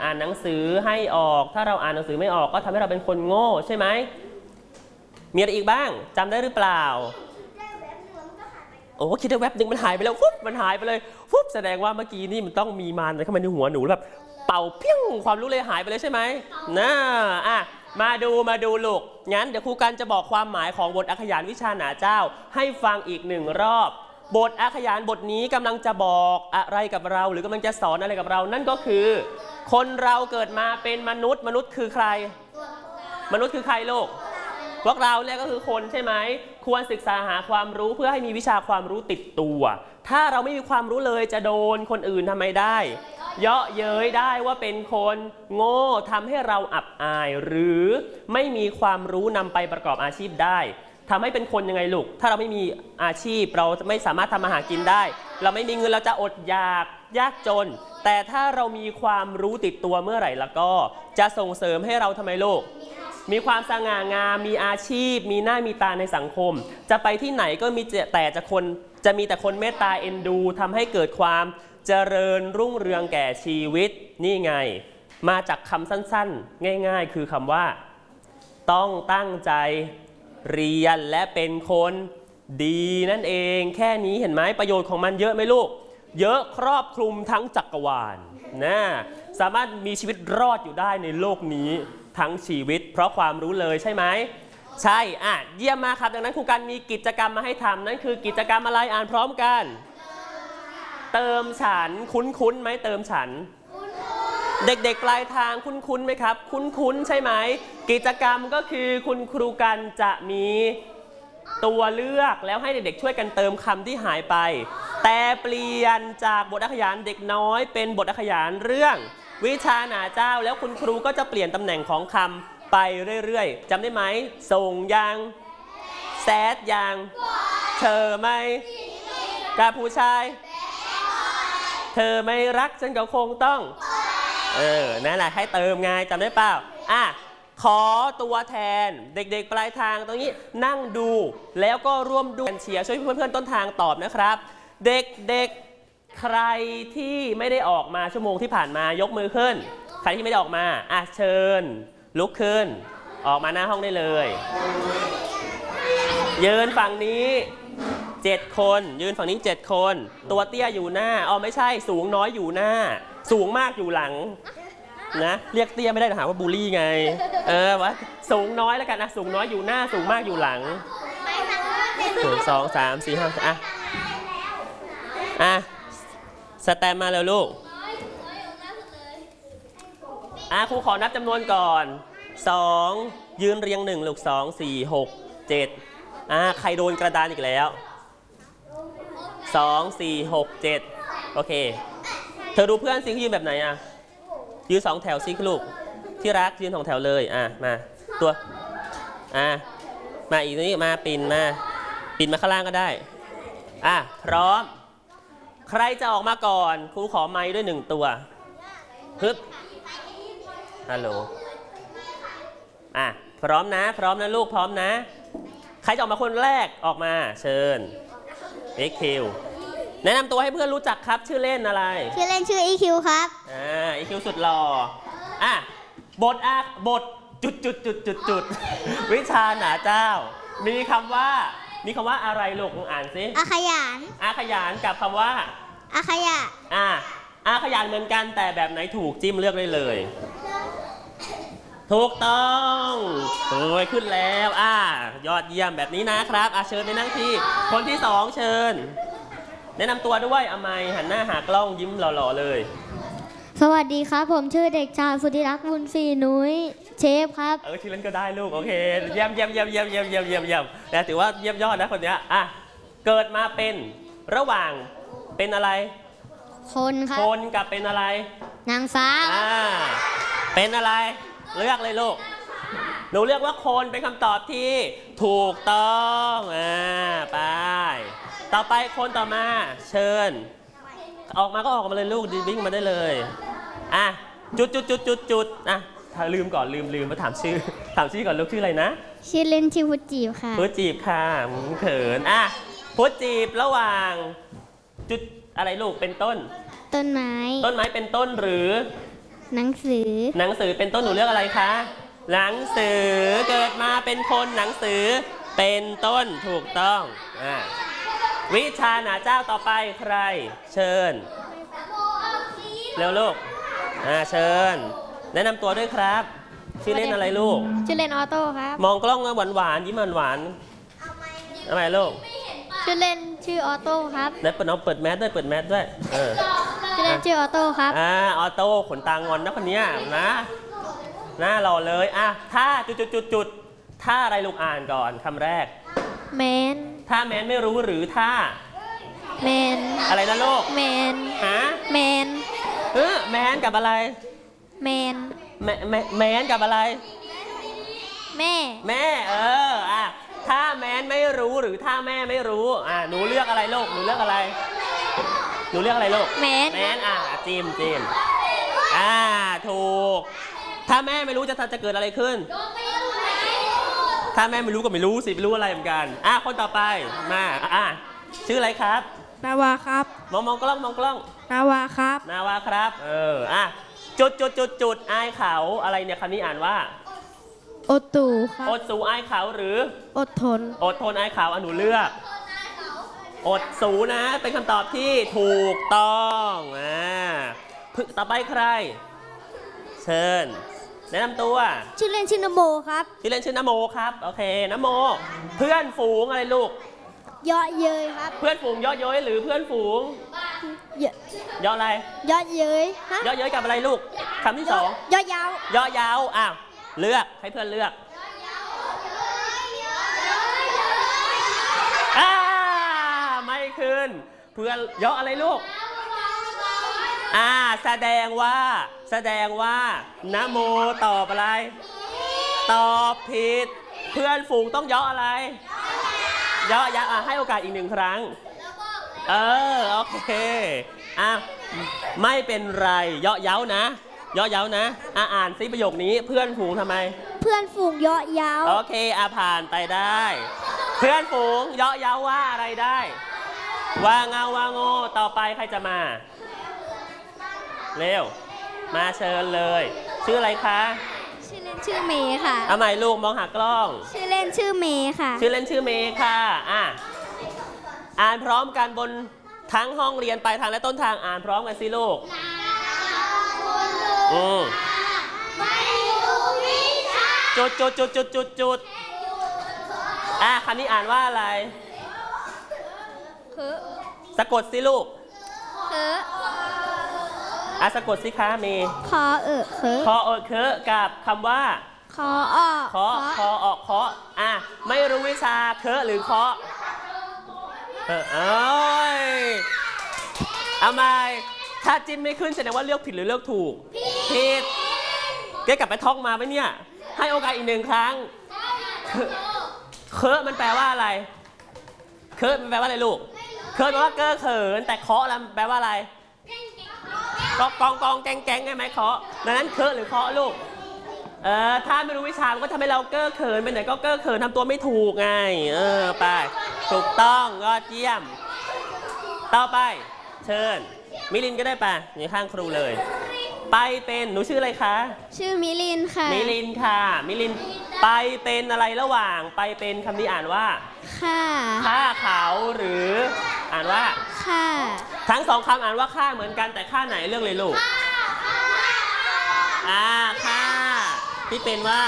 อ่านหนังสือให้ออกถ้าเราอ่านหนังสือไม่ออกก็ทำให้เราเป็นคนโง่ใช่ไหมมีอะไรอีกบ้างจำได้หรือเปล่าโอ้คิดได้แวบหนึ่งมันหายไปแล้วฟุ๊บมันหายไปเลยฟุ๊บแสดงว่าเมื่อกี้นี่มันต้องมีมารเข้ามาในหัวหนูแบบเป่าเพี้ยงความรู้เลยหายไปเลยใช่ไหมน่ามาดูลูกงั้นเดี๋ยวครูกันจะบอกความหมายของบทอักขยานวิชาหนาเจ้าให้ฟังอีก1 รอบบทอักขยานบทนี้กำลังจะบอกอะไรกับเราหรือกำลังจะสอนอะไรกับเรานั่นก็คือคนเราเกิดมาเป็นมนุษย์คือใครมนุษย์คือใครลูกพวกเราเนี่ยก็คือคนใช่ไหมควรศึกษาหาความรู้เพื่อให้มีวิชาความรู้ติดตัวถ้าเราไม่มีความรู้เลยจะโดนคนอื่นทำไมได้เยาะเย้ยได้ว่าเป็นคนโง่ทำให้เราอับอายหรือไม่มีความรู้นำไปประกอบอาชีพได้ทำให้เป็นคนยังไงลูกถ้าเราไม่มีอาชีพเราไม่สามารถทำมาหากินได้เราไม่มีเงินเราจะอดอยากยากจนแต่ถ้าเรามีความรู้ติดตัวเมื่อไหร่แล้วก็จะส่งเสริมให้เราทำไมลูกมีความสง่างามมีอาชีพมีหน้ามีตาในสังคมจะไปที่ไหนก็มีจะมีแต่คนเมตตาเอ็นดูทำให้เกิดความเจริญรุ่งเรืองแก่ชีวิตนี่ไงมาจากคำสั้นๆง่ายๆคือคำว่าต้องตั้งใจเรียนและเป็นคนดีนั่นเองแค่นี้เห็นไหมประโยชน์ของมันเยอะไหมลูกเยอะครอบคลุมทั้งจักรวาลนะสามารถมีชีวิตรอดอยู่ได้ในโลกนี้ทั้งชีวิตเพราะความรู้เลยใช่ไหมใช่เยี่ยมมากครับดังนั้นครูกันมีกิจกรรมมาให้ทำนั่นคือกิจกรรมอะไรอ่านพร้อมกันเติมฉันคุ้นไหมเติมฉันเด็กๆปลายทางคุ้นไหมครับคุ้นใช่ไหมกิจกรรมก็คือคุณครูกันจะมีตัวเลือกแล้วให้เด็กๆช่วยกันเติมคำที่หายไปแต่เปลี่ยนจากบทอักขยานเด็กน้อยเป็นบทอักขยานเรื่องวิชาหนาเจ้าแล้วคุณครูก็จะเปลี่ยนตำแหน่งของคำไปเรื่อยๆจำได้ไหมส่งยังแซดยังเธอไม่กับผู้ชายเธอไม่รักฉันก็คงต้องนั่นแหละให้เติมไงจำได้เปล่าขอตัวแทนเด็กๆปลายทางตรงนี้นั่งดูแล้วก็ร่วมดูกันเชียร์ช่วยเพื่อนๆต้นทางตอบนะครับเด็กๆใครที่ไม่ได้ออกมาชั่วโมงที่ผ่านมายกมือขึ้นใครที่ไม่ได้ออกมาเชิญลุกขึ้นออกมาหน้าห้องได้เลยยืนฝั่งนี้7 คนยืนฝั่งนี้7 คนตัวเตี้ยอยู่หน้าไม่ใช่สูงน้อยอยู่หน้าสูงมากอยู่หลังนะเรียกเตี้ยไม่ได้หาว่าบูลลี่ไงว่าสูงน้อยแล้วกันสูงน้อยอยู่หน้าสูงมากอยู่หลัง1 2 3 4 5สแตมมาแล้วลูกครูขอนับจำนวนก่อน2ยืนเรียง1ลูก2 4 6 7ใครโดนกระดานอีกแล้ว2 4 6 7โอเคเธอดูเพื่อนซิเขายืนแบบไหนยืน2 แถวซิลูกที่รักยืน2 แถวเลยมาตัวมาอีกนี้มาปิ่นมาข้างล่างก็ได้พร้อมใครจะออกมาก่อนครูขอไมค์ด้วย1 ตัวฮึบฮัลโหลพร้อมนะลูกพร้อมนะใครจะออกมาคนแรกออกมาเชิญEQแนะนำตัวให้เพื่อนรู้จักครับชื่อเล่นอะไรชื่อเล่นชื่อ EQ ครับ EQ สุดหล่อบทวิชาหนาเจ้ามีคำว่าอะไรลูกอ่านสิอาขยานกับคำว่าอาขยะอาขยานเหมือนกันแต่แบบไหนถูกจิ้มเลือกได้เลยถูกต้องขึ้นแล้วยอดเยี่ยมแบบนี้นะครับเชิญไปนั่งที่คนที่2เชิญแนะนำตัวด้วยไมค์หันหน้าหากล้องยิ้มหล่อๆเลยสวัสดีครับผมชื่อเด็กชายสุธิรักษ์บุญศรีนุ้ยเชฟครับชื่อเล่นก็ได้ลูกโอเคเยี่ยมแต่ถือว่าเยี่ยมยอดนะคนนี้เกิดมาเป็นระหว่างเป็นอะไรคนครับคนกับเป็นอะไรนางฟ้าเป็นอะไรเลือกเลยลูกหนูเลือกว่าคนเป็นคำตอบที่ถูกต้องไปต่อไปคนต่อมาเชิญออกมาก็ออกมาเลยลูกวิ่งมาได้เลยจุดถ้าลืมก่อนลืมมาถามชื่อก่อนลูกชื่ออะไรนะชื่อเล่นชื่อพุทธจีบค่ะพุทธจีบค่ะเขินพุทธจีบระหว่างจุดอะไรลูกเป็นต้นไม้เป็นต้นหรือหนังสือหนังสือเป็นต้นหนูเลือกอะไรคะ หนังสือเกิดมาเป็นคนหนังสือเป็นต้นถูกต้องวิชาหนาเจ้าต่อไปใครเชิญเร็วลูกเชิญแนะนำตัวด้วยครับชื่อเล่นอะไรลูกชื่อเล่นออโต้ครับมองกล้องหวานๆยิ้มหวานๆทำไมลูกชื่อเล่นชื่อออโต้ครับแล้วเปิดแมสด้วยชื่อเล่นชื่อออโต้ครับออโต้ขนตางอนนะคนนี้นะหน้าหล่อเลยถ้าจุดถ้าอะไรลูกอ่านก่อนคำแรกแมนถ้าแมนไม่รู้หรือถ้าแมนอะไรนะลูกแมนแมนแมนกับอะไรแมนแมนกับอะไรแม่ถ้าแมนไม่รู้หรือถ้าแม่ไม่รู้หนูเลือกอะไรลูกหนูเลือกอะไรลูกแมนจิมถูกถ้าแม่ไม่รู้จะเกิดอะไรขึ้นถ้าแม่ไม่รู้ก็ไม่รู้สิไม่รู้อะไรเหมือนกันคนต่อไปมาชื่ออะไรครับนาวาครับมองกล้องนาวาครับจุดอายเขาอะไรเนี่ยคำนี้อ่านว่าอดตู่ครับอดสูอายเขาหรืออดทนอายเขาหนูเลือกอดสูนะเป็นคำตอบที่ถูกต้องต่อไปใครเชิญแนะนำตัวชื่อเล่นชื่อนโมครับชื่อเล่นชื่อนโมครับโอเคนโมเพื่อนฝูงอะไรลูกเยาะเย้ยครับเพื่อนฝูงเยาะเย้ยหรือเพื่อนฝูงเยาะอะไรเยาะเย้ยเยาะเย้ยกับอะไรลูกคำที่สองเยาะยาวเลือกให้เพื่อนเลือกไม่ขึ้นเพื่อนเยาะอะไรลูกแสดงว่านะโมตอบอะไรตอบผิดเพื่อนฝูงต้องเยาะอะไรเยาะยักให้โอกาสอีก1 ครั้งโอเคไม่เป็นไรเยาะเย้านะอ่านซิประโยคนี้เพื่อนฝูงทำไมเพื่อนฝูงเยาะเย้าโอเคผ่านไปได้เพื่อนฝูงเยาะเย้าว่าอะไรได้ว่าเงาว่าโง่ต่อไปใครจะมาเร็วมาเชิญเลยชื่ออะไรคะชื่อเล่นชื่อเมย์ค่ะเอาใหม่ลูกมองหากล้องชื่อเล่นชื่อเมย์ค่ะชื่อเล่นชื่อเมย์ค่ะอ่านพร้อมกันบนทั้งห้องเรียนปลายทางและต้นทางอ่านพร้อมกันสิลูกจุดคำนี้อ่านว่าอะไรสะกดสิลูกสะกดสิคะมีคอเคกับคำว่าคอออกเคาะไม่รู้วิชาเคหรือเคาะเอาใหม่ถ้าจิ้มไม่ขึ้นแสดงว่าเลือกผิดหรือเลือกถูกผิดแกกลับไปท่องมาไหมเนี่ยให้โอกาสอีก1 ครั้งเคมันแปลว่าอะไรเคมันแปลว่าอะไรลูกเคแปลว่าเก้อเขินแต่เคาะแล้วแปลว่าอะไรกองแกงไงไหมเคาะดังนั้นเคหรือเคาะลูกถ้าไม่รู้วิชามันก็ทำให้เราเก้อเขินไปไหนก็เก้อเขินทำตัวไม่ถูกไงไปถูกต้องยอดเยี่ยมต่อไปเชิญมิลินก็ได้ป่ะอยู่ข้างครูเลยไปเป็นหนูชื่ออะไรคะชื่อมิลินค่ะมิลินไปเป็นอะไรระหว่างไปเป็นคำนี้อ่านว่าฆ่าเขาหรืออ่านว่าฆ่าทั้ง2 คำอ่านว่าฆ่าเหมือนกันแต่ฆ่าไหนเรื่องเลยลูกฆ่าที่เป็นว่า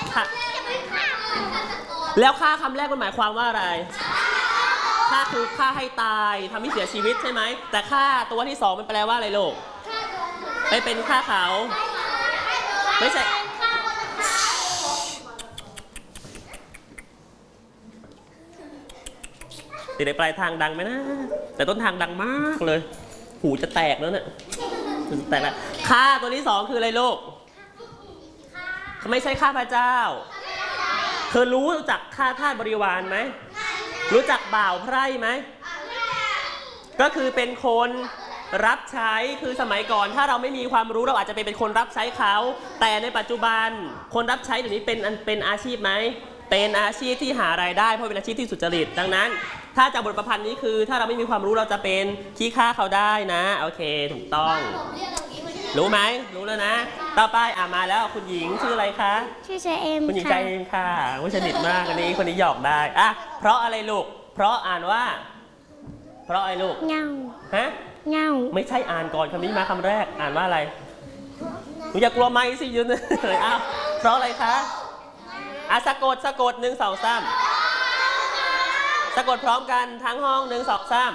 แล้วฆ่าคำแรกมันหมายความว่าอะไรฆ่าคือฆ่าให้ตายทำให้เสียชีวิตใช่ไหมแต่ฆ่าตัวที่2มันแปลว่าอะไรลูกไปเป็นฆ่าเขาไม่ใช่ติดในปลายทางดังไหมนะแต่ต้นทางดังมากเลยหูจะแตกแล้วเนี่ยแตกแล้วฆ่าตัวที่2คืออะไรลูกไม่ใช่ข้าพเจ้าเธอรู้จักข้าทาสบริวารไหมรู้จักบ่าวไพร่ไหมก็คือเป็นคนรับใช้คือสมัยก่อนถ้าเราไม่มีความรู้เราอาจจะเป็นคนรับใช้เขาแต่ในปัจจุบันคนรับใช้เดี๋ยวนี้เป็นอาชีพไหมเป็นอาชีพที่หารายได้เพราะเป็นอาชีพที่สุจริตดังนั้นถ้าจากบทประพันธ์นี้คือถ้าเราไม่มีความรู้เราจะเป็นขี้ข้าเขาได้นะโอเคถูกต้องรู้ไหมรู้แล้วนะ ต่อไปมาแล้วคุณหญิงชื่ออะไรคะชื่อเจเอมคุณหญิงค่ะใจเองค่ะว่าสนิทมากอันนี้คนนี้หยอกได้เพราะอะไรลูกเพราะอ่านว่า เพราะอะไรลูกเงาฮะเงาไม่ใช่อ่านก่อนคำนี้มาคำแรกอ่านว่าอะไรหนูอย่ากลัวไม่สิยืนเลยเพราะอะไรคะสะกด1 2 3สะกดพร้อมกันทั้งห้อง1 2 3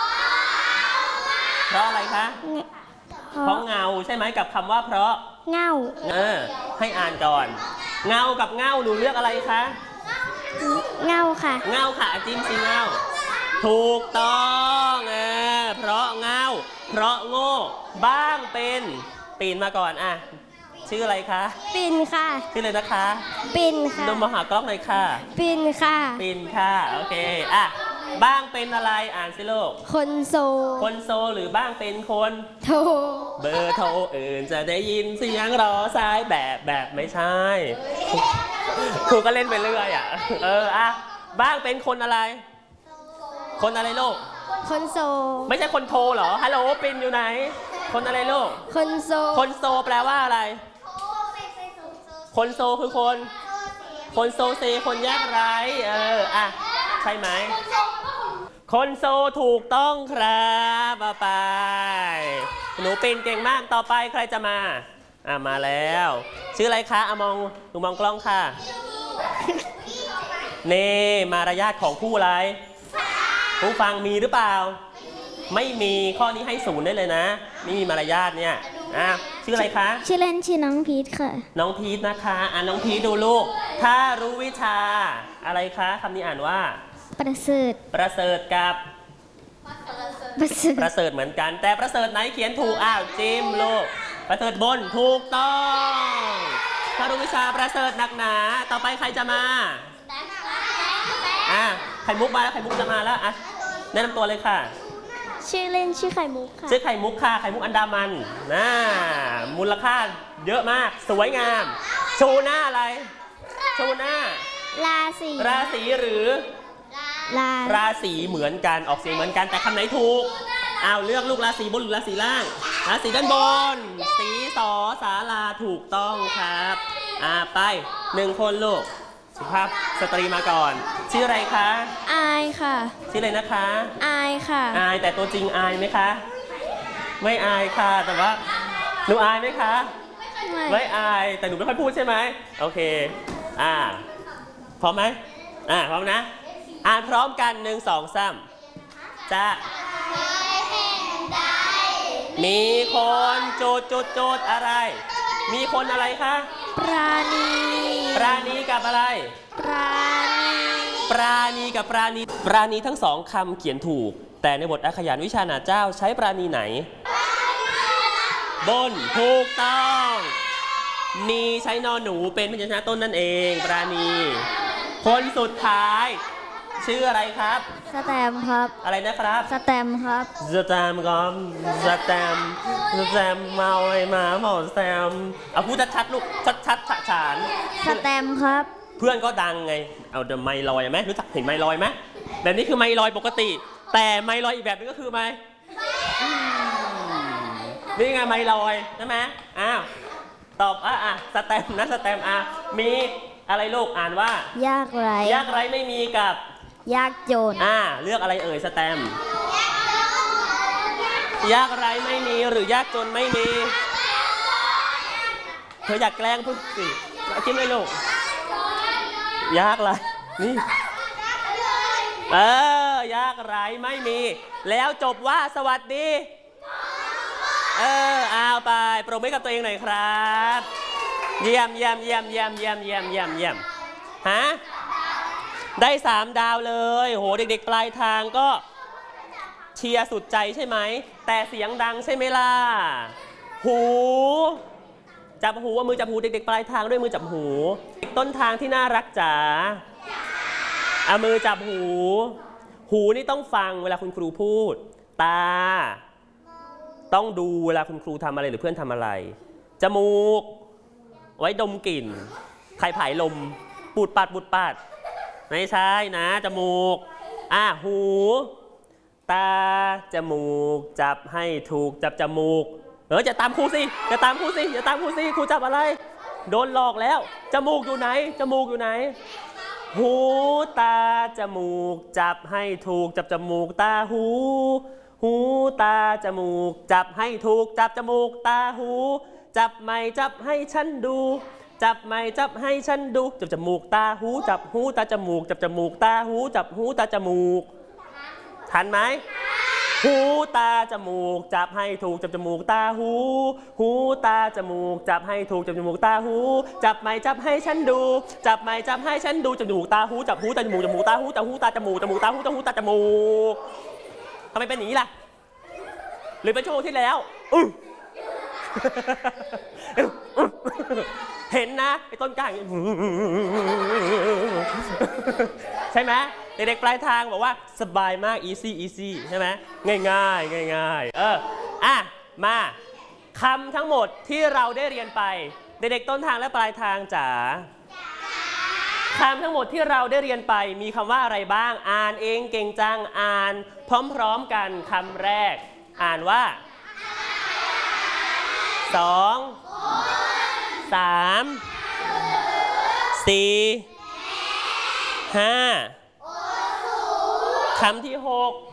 เพราะอะไรคะเพราะเงาใช่ไหมกับคำว่าเพราะเงาให้อ่านก่อนเงากับเงาหนูเลือกอะไรคะเงาค่ะเงาค่ะจิ้มสิเงาถูกต้องเพราะเงาเพราะโง่บ้างเป็นปีนมาก่อนชื่ออะไรคะปินค่ะชื่อเลยนะคะปินค่ะดูมาหากล้องหน่อยค่ะปินค่ะปีนค่ะโอเคบ้างเป็นอะไรอ่านสิลูกคนโซคนโซหรือบ้างเป็นคนโทรเบอร์โทรอื่นจะได้ยินเสียงรอสายแบบไม่ใช่ครูก็เล่นไปเรื่อยบ้างเป็นคนอะไร คนอะไรลูกคนโซไม่ใช่คนโทรเหรอฮัลโหลปินอยู่ไหนคนอะไรลูกคนโซคนโซแปลว่าอะไรคนโซคือคนโซเซคนยากไร้ใช่ไหมคนโซถูกต้องครับไปหนูปินเก่งมากต่อไปใครจะมามาแล้วชื่ออะไรคะหนูมองกล้องค่ะนี่มารยาทของผู้อะไรผู้ฟังมีหรือเปล่าไม่มีข้อนี้ให้0ได้เลยนะไม่มีมารยาทเนี่ยชื่ออะไรคะชื่อเล่นชื่อน้องพีทค่ะน้องพีทนะคะน้องพีทดูลูกถ้ารู้วิชาอะไรคะคำนี้อ่านว่าประเสริฐประเสริฐกับประเสริฐเหมือนกันแต่ประเสริฐไหนเขียนถูกจิ้มลูกประเสริฐบนถูกต้องถ้ารู้วิชาประเสริฐหนักหนาต่อไปใครจะมาไข่มุกมาแล้วไข่มุกจะมาแล้วแนะนำตัวเลยค่ะชื่อเล่นชื่อไข่มุกค่ะชื่อไข่มุกค่ะไข่มุกอันดามันมูลค่าเยอะมากสวยงามโชว์หน้าอะไรโชว์หน้าราศีหรือราศีเหมือนกันออกเสียงเหมือนกันแต่คำไหนถูกเลือกลูกราศีบนหรือราศีล่างราศีด้านบนสีสอศาลาถูกต้องครับไป1 คนลูกสุภาพสตรีมาก่อนชื่ออะไรคะอายค่ะชื่ออะไรนะคะอายค่ะอายแต่ตัวจริงอายไหมคะไม่อายค่ะแต่ว่าหนูอายไหมคะไม่อายแต่หนูไม่ค่อยพูดใช่ไหมโอเคพร้อมไหมพร้อมนะอ่านพร้อมกัน1 2 3จะมีคนจุดอะไรมีคนอะไรคะปราณีกับอะไรปราณีกับปราณีทั้ง2คำเขียนถูกแต่ในบทอักขยานวิชานาเจ้าใช้ปราณีไหนบนถูกต้องนีใช้นอหนูเป็นพยัญชนะต้นนั่นเองปราณีคนสุดท้ายชื่ออะไรครับสแตมครับอะไรนะครับสแตมครับสแตมครับสแตมเมาอะไรมาเมาสแตมพูดชัดๆลูกชัดฉานสแตมครับเพื่อนก็ดังไงเอาเดอะไมลอยไหมรู้จักเห็นไมลอยไหมแบบนี้คือไมลอยปกติแต่ไมลอยอีกแบบนึงก็คือไมนี่ไงไมลอยใช่ไหมตอบสแตมนะสแตมมีอะไรลูกอ่านว่ายากไรไม่มีกับยากจนเลือกอะไรเอ่ยสแตมยากไรไม่มีหรือยากจนไม่มีเธออยากแกล้งพึ่งสิจิ้มเลยลูกยากไรนี่ยากไรไม่มีแล้วจบว่าสวัสดีเอาไปปรบมือกับตัวเองหน่อยครับเยี่ยมได้3 ดาวเลยโหเด็กๆปลายทางก็เชียร์สุดใจใช่ไหมแต่เสียงดังใช่ไหมล่ะหูจับหูมือจับหูเด็กๆปลายทางด้วยมือจับหูต้นทางที่น่ารักจ๋ามือจับหูนี่ต้องฟังเวลาคุณครูพูดตาต้องดูเวลาคุณครูทำอะไรหรือเพื่อนทำอะไรจมูกไว้ดมกลิ่นใครผายลมปูดปัดไม่ใช่นะจมูกหูตาจมูกจับให้ถูกจับจมูกอย่าตามครูสิอย่าตามครูสิอย่าตามครูสิครูจับอะไรโดนหลอกแล้วจมูกอยู่ไหนจมูกอยู่ไหนหูตาจมูกจับให้ถูกจับจมูกตาหูหูตาจมูกจับให้ถูกจับจมูกตาหูจับไม่จับให้ฉันดูจับไม่จับให้ฉันดูจับจมูกตาหูจับหูตาจมูกจับจมูกตาหูจับหูตาจมูกทันไหมหูตาจมูกจับให้ถูกจับจมูกตาหูหูตาจมูกจับให้ถูกจับจมูกตาหูจับไม่จับให้ฉันดูจับไม่จับให้ฉันดูจับจมูกตาหูจับหูตาจมูกจมูกตาหูจับหูตาจมูกจมูกตาหูตาหูตาจมูกทำไมเป็นอย่างนี้ล่ะหรือเป็นชั่วโมงที่แล้วเห็นนะไอ้ต้นกล้าใช่ไหมเด็กๆปลายทางบอกว่าสบายมาก easy ใช่ไหมง่ายมาคำทั้งหมดที่เราได้เรียนไปเด็กๆต้นทางและปลายทางจ๋าคำทั้งหมดที่เราได้เรียนไปมีคำว่าอะไรบ้างอ่านเองเก่งจังอ่านพร้อมๆกันคำแรกอ่านว่า2 3 4 5คำที่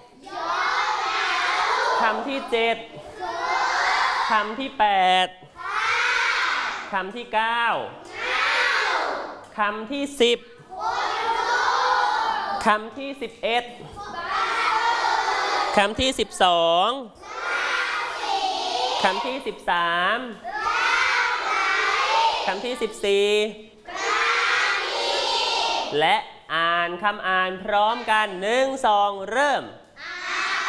6คำที่7คำที่8คำที่9คำที่10คำที่11คำที่12คำที่13คำที่14และอ่านคำอ่านพร้อมกัน1 2เริ่ม